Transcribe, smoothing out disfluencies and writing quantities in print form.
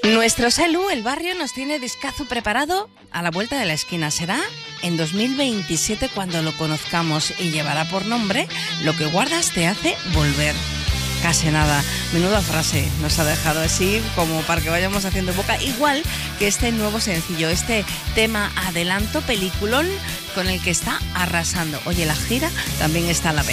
Nuestro Salud, el barrio, nos tiene discazo preparado a la vuelta de la esquina. Será en 2027 cuando lo conozcamos y llevará por nombre Lo que guardas te hace volver. Casi nada. Menuda frase nos ha dejado así como para que vayamos haciendo boca. Igual que este nuevo sencillo, este tema adelanto peliculón con el que está arrasando. Oye, la gira también está a la vez.